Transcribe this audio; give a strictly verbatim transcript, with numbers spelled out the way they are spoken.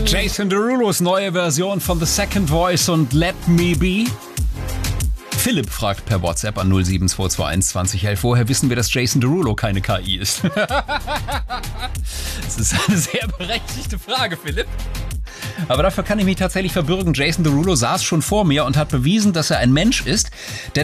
Jason Derulos neue Version von The Second Voice und Let Me Be. Philipp fragt per WhatsApp an null sieben zwei zwei eins zwanzig elf. Woher wissen wir, dass Jason Derulo keine K I ist? Das ist eine sehr berechtigte Frage, Philipp. Aber dafür kann ich mich tatsächlich verbürgen. Jason Derulo saß schon vor mir und hat bewiesen, dass er ein Mensch ist, der